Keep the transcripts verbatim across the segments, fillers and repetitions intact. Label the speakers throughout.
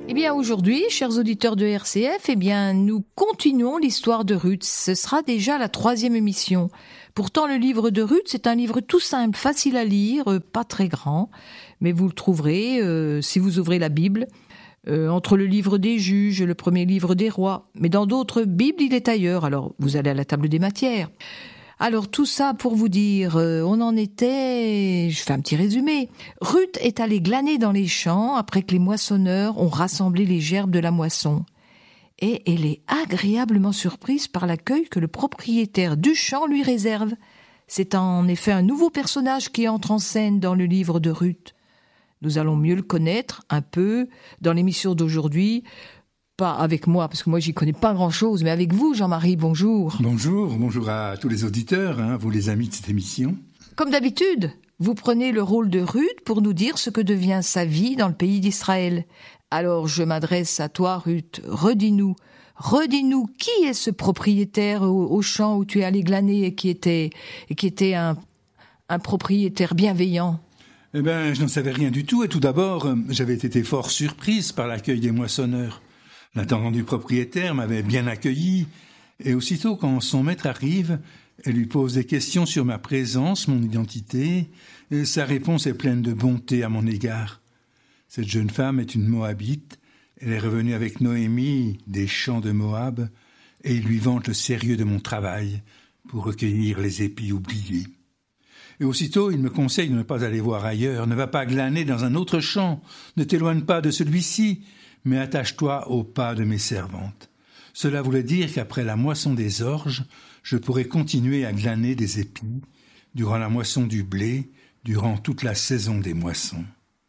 Speaker 1: Eh bien aujourd'hui, chers auditeurs de R C F, eh bien nous continuons l'histoire de Ruth. Ce sera déjà la troisième émission. Pourtant, le livre de Ruth, c'est un livre tout simple, facile à lire, pas très grand, mais vous le trouverez euh, si vous ouvrez la Bible, euh, entre le livre des juges, le premier livre des rois. Mais dans d'autres Bibles, il est ailleurs, alors vous allez à la table des matières. Alors tout ça pour vous dire, euh, on en était, je fais un petit résumé. Ruth est allée glaner dans les champs après que les moissonneurs ont rassemblé les gerbes de la moisson. Et elle est agréablement surprise par l'accueil que le propriétaire du champ lui réserve. C'est en effet un nouveau personnage qui entre en scène dans le livre de Ruth. Nous allons mieux le connaître un peu dans l'émission d'aujourd'hui. Pas avec moi, parce que moi, j'y connais pas grand-chose, mais avec vous, Jean-Marie, bonjour.
Speaker 2: Bonjour, bonjour à tous les auditeurs, hein, vous les amis de cette émission.
Speaker 1: Comme d'habitude, vous prenez le rôle de Ruth pour nous dire ce que devient sa vie dans le pays d'Israël. Alors, je m'adresse à toi, Ruth, redis-nous, redis-nous, qui est ce propriétaire au, au champ où tu es allé glaner et qui était, et qui était un, un propriétaire bienveillant?
Speaker 2: Eh bien, je n'en savais rien du tout, et tout d'abord, j'avais été fort surprise par l'accueil des moissonneurs. L'intendant du propriétaire m'avait bien accueilli, et aussitôt quand son maître arrive, elle lui pose des questions sur ma présence, mon identité, et sa réponse est pleine de bonté à mon égard. Cette jeune femme est une Moabite, elle est revenue avec Noémie des champs de Moab, et il lui vante le sérieux de mon travail pour recueillir les épis oubliés. Et aussitôt, il me conseille de ne pas aller voir ailleurs, ne va pas glaner dans un autre champ, ne t'éloigne pas de celui-ci, mais attache-toi au pas de mes servantes. Cela voulait dire qu'après la moisson des orges, je pourrais continuer à glaner des épis, durant la moisson du blé, durant toute la saison des moissons.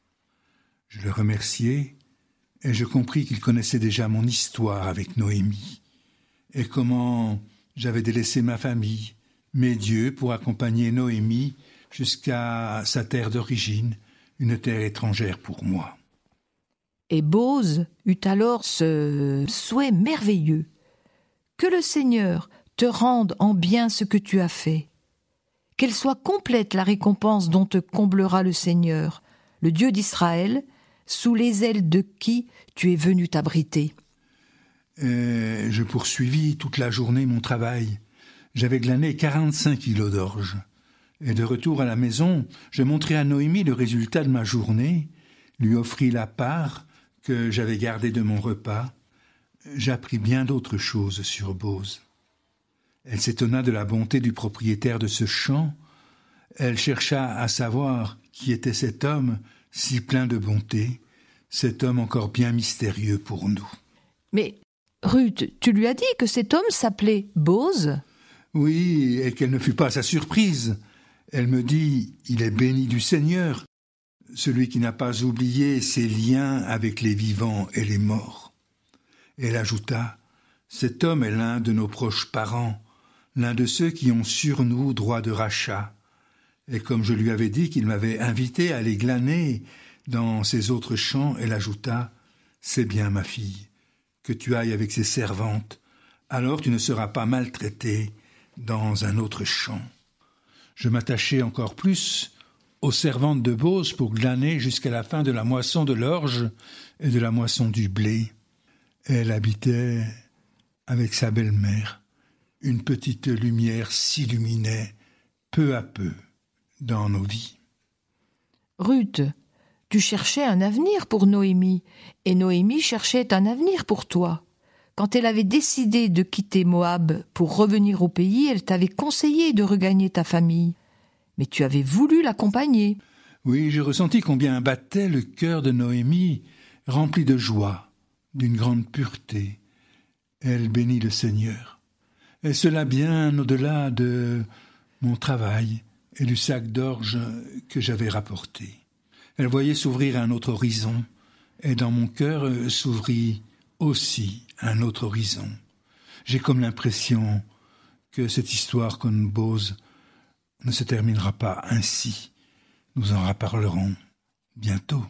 Speaker 2: Je le remerciai, et je compris qu'il connaissait déjà mon histoire avec Noémie, et comment j'avais délaissé ma famille, mes dieux, pour accompagner Noémie jusqu'à sa terre d'origine, une terre étrangère pour moi.
Speaker 1: Et Bose eut alors ce souhait merveilleux, que le Seigneur te rende en bien ce que tu as fait, qu'elle soit complète la récompense dont te comblera le Seigneur, le Dieu d'Israël, sous les ailes de qui tu es venu t'abriter.
Speaker 2: Et je poursuivis toute la journée mon travail. J'avais glané quarante-cinq kilos d'orge. Et de retour à la maison, je montrai à Noémie le résultat de ma journée, lui offris la part que j'avais gardée de mon repas. J'appris bien d'autres choses sur Bose. Elle s'étonna de la bonté du propriétaire de ce champ. Elle chercha à savoir qui était cet homme si plein de bonté, cet homme encore bien mystérieux pour nous.
Speaker 1: Mais, Ruth, tu lui as dit que cet homme s'appelait Bose ?
Speaker 2: Oui, et quelle ne fut pas sa surprise. Elle me dit « Il est béni du Seigneur, celui qui n'a pas oublié ses liens avec les vivants et les morts. » Elle ajouta « Cet homme est l'un de nos proches parents, l'un de ceux qui ont sur nous droit de rachat. » Et comme je lui avais dit qu'il m'avait invité à aller glaner dans ses autres champs, elle ajouta « C'est bien, ma fille, que tu ailles avec ses servantes, alors tu ne seras pas maltraitée dans un autre champ. » Je m'attachai encore plus aux servantes de Bose pour glaner jusqu'à la fin de la moisson de l'orge et de la moisson du blé. Elle habitait avec sa belle-mère. Une petite lumière s'illuminait peu à peu dans nos vies.
Speaker 1: Ruth, tu cherchais un avenir pour Noémie, et Noémie cherchait un avenir pour toi. Quand elle avait décidé de quitter Moab pour revenir au pays, elle t'avait conseillé de regagner ta famille. Mais tu avais voulu l'accompagner.
Speaker 2: Oui, je ressentis combien battait le cœur de Noémie, rempli de joie, d'une grande pureté. Elle bénit le Seigneur. Et cela bien au-delà de mon travail et du sac d'orge que j'avais rapporté. Elle voyait s'ouvrir un autre horizon, et dans mon cœur s'ouvrit aussi un autre horizon. J'ai comme l'impression que cette histoire comme Bose ne se terminera pas ainsi. Nous en reparlerons bientôt.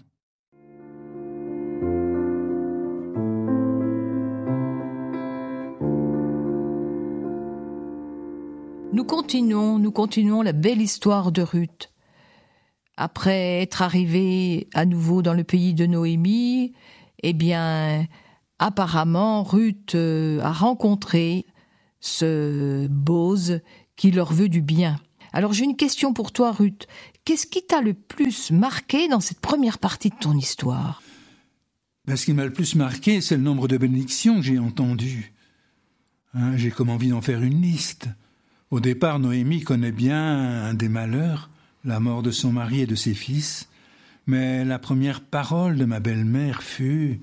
Speaker 1: Nous continuons, nous continuons la belle histoire de Ruth. Après être arrivée à nouveau dans le pays de Noémie, Eh bien, apparemment, Ruth euh, a rencontré ce Bose qui leur veut du bien. Alors j'ai une question pour toi, Ruth. Qu'est-ce qui t'a le plus marqué dans cette première partie de ton histoire ?
Speaker 2: Ben, ce qui m'a le plus marqué, c'est le nombre de bénédictions que j'ai entendues. Hein, j'ai comme envie d'en faire une liste. Au départ, Noémie connaît bien un des malheurs, la mort de son mari et de ses fils. Mais la première parole de ma belle-mère fut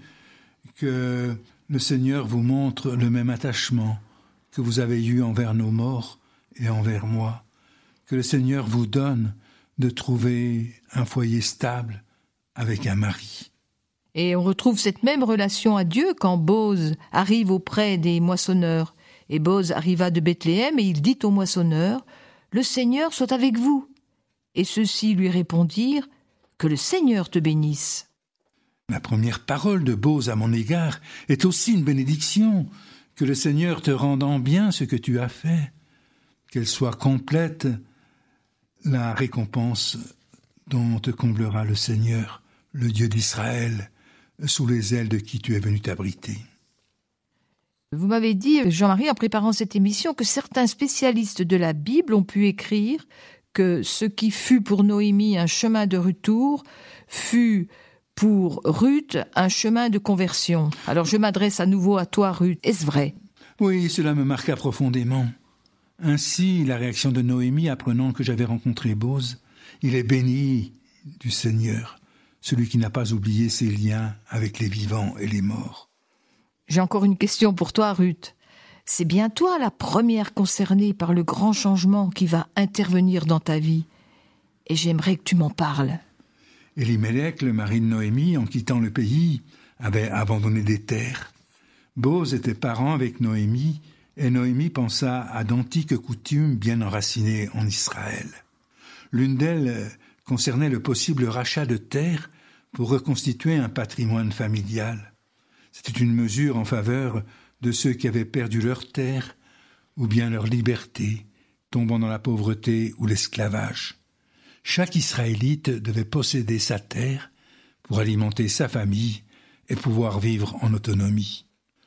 Speaker 2: que le Seigneur vous montre le même attachement que vous avez eu envers nos morts et envers moi, que le Seigneur vous donne de trouver un foyer stable avec un mari.
Speaker 1: Et on retrouve cette même relation à Dieu quand Bose arrive auprès des moissonneurs. Et Bose arriva de Bethléem et il dit aux moissonneurs « Le Seigneur soit avec vous ». Et ceux-ci lui répondirent « Que le Seigneur te bénisse ».
Speaker 2: La première parole de Bose à mon égard est aussi une bénédiction, que le Seigneur te rende en bien ce que tu as fait, qu'elle soit complète la récompense dont te comblera le Seigneur, le Dieu d'Israël, sous les ailes de qui tu es venu t'abriter.
Speaker 1: Vous m'avez dit, Jean-Marie, en préparant cette émission, que certains spécialistes de la Bible ont pu écrire que ce qui fut pour Noémie un chemin de retour fut pour Ruth un chemin de conversion. Alors je m'adresse à nouveau à toi, Ruth. Est-ce vrai ?
Speaker 2: Oui, cela me marqua profondément. Ainsi, la réaction de Noémie apprenant que j'avais rencontré Bose, il est béni du Seigneur, celui qui n'a pas oublié ses liens avec les vivants et les morts.
Speaker 1: J'ai encore une question pour toi, Ruth. C'est bien toi la première concernée par le grand changement qui va intervenir dans ta vie. Et j'aimerais que tu m'en parles.
Speaker 2: Élimélec, le mari de Noémie, en quittant le pays, avait abandonné des terres. Bose était parent avec Noémie, et Noémie pensa à d'antiques coutumes bien enracinées en Israël. L'une d'elles concernait le possible rachat de terres pour reconstituer un patrimoine familial. C'était une mesure en faveur de ceux qui avaient perdu leurs terres ou bien leur liberté, tombant dans la pauvreté ou l'esclavage. Chaque Israélite devait posséder sa terre pour alimenter sa famille et pouvoir vivre en autonomie.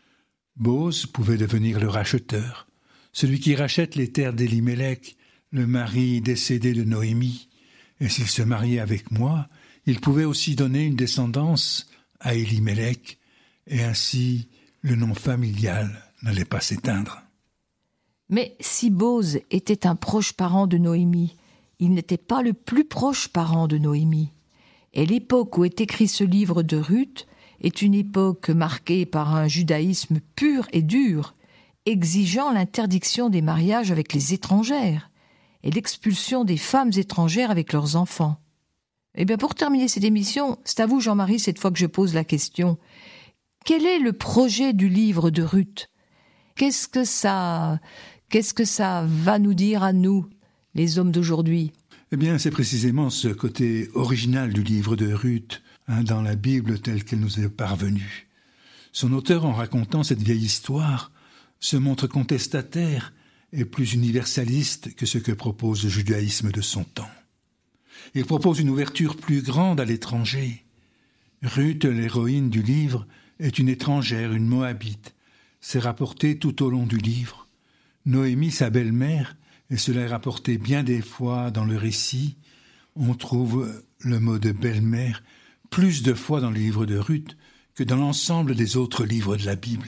Speaker 2: Bose pouvait devenir le racheteur, celui qui rachète les terres d'Élimélec, le mari décédé de Noémie, et s'il se mariait avec moi, il pouvait aussi donner une descendance à Élimélec, et ainsi le nom familial n'allait pas s'éteindre.
Speaker 1: Mais si Bose était un proche parent de Noémie, il n'était pas le plus proche parent de Noémie. Et l'époque où est écrit ce livre de Ruth est une époque marquée par un judaïsme pur et dur, exigeant l'interdiction des mariages avec les étrangères et l'expulsion des femmes étrangères avec leurs enfants. Eh bien, pour terminer cette émission, c'est à vous, Jean-Marie, cette fois que je pose la question. Quel est le projet du livre de Ruth ? Qu'est-ce que ça, qu'est-ce que ça va nous dire à nous, les hommes d'aujourd'hui ?
Speaker 2: Eh bien, c'est précisément ce côté original du livre de Ruth, hein, dans la Bible telle qu'elle nous est parvenue. Son auteur, en racontant cette vieille histoire, se montre contestataire et plus universaliste que ce que propose le judaïsme de son temps. Il propose une ouverture plus grande à l'étranger. Ruth, l'héroïne du livre, est une étrangère, une Moabite. C'est rapporté tout au long du livre. Noémie, sa belle-mère, et cela est rapporté bien des fois dans le récit, on trouve le mot de belle-mère plus de fois dans le livre de Ruth que dans l'ensemble des autres livres de la Bible.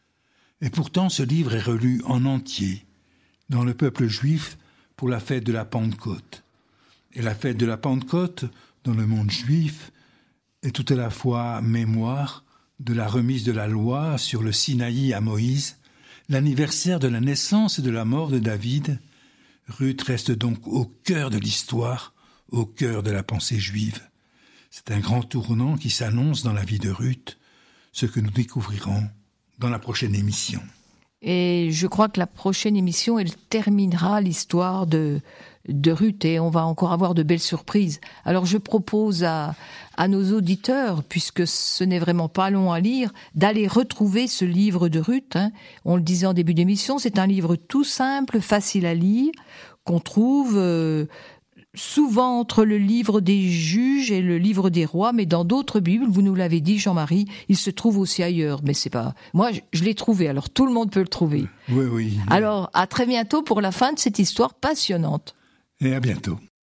Speaker 2: Et pourtant, ce livre est relu en entier dans le peuple juif pour la fête de la Pentecôte. Et la fête de la Pentecôte, dans le monde juif, est tout à la fois mémoire de la remise de la loi sur le Sinaï à Moïse, l'anniversaire de la naissance et de la mort de David. Ruth reste donc au cœur de l'histoire, au cœur de la pensée juive. C'est un grand tournant qui s'annonce dans la vie de Ruth, ce que nous découvrirons dans la prochaine émission.
Speaker 1: Et je crois que la prochaine émission, elle terminera l'histoire de, de Ruth et on va encore avoir de belles surprises. Alors je propose à, à nos auditeurs, puisque ce n'est vraiment pas long à lire, d'aller retrouver ce livre de Ruth. Hein. On le disait en début d'émission, c'est un livre tout simple, facile à lire, qu'on trouve euh, souvent entre le livre des juges et le livre des rois, mais dans d'autres Bibles, vous nous l'avez dit, Jean-Marie, il se trouve aussi ailleurs. Mais c'est pas... Moi, je, je l'ai trouvé, alors tout le monde peut le trouver.
Speaker 2: Oui, oui.
Speaker 1: Alors, à très bientôt pour la fin de cette histoire passionnante.
Speaker 2: Et à bientôt.